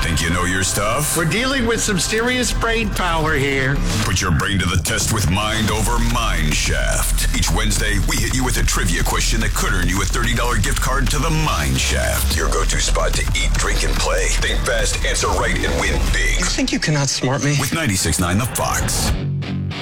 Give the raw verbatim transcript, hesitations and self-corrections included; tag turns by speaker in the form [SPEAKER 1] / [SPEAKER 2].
[SPEAKER 1] Think you know your stuff?
[SPEAKER 2] We're dealing with some serious brain power here.
[SPEAKER 1] Put your brain to the test with Mind Over Mind Shaft. Each Wednesday, we hit you with a trivia question that could earn you a thirty dollars gift card to the Mind Shaft. Your go-to spot to eat, drink, and play. Think fast, answer right, and win big.
[SPEAKER 3] You think you can outsmart me?
[SPEAKER 1] With ninety-six point nine The Fox.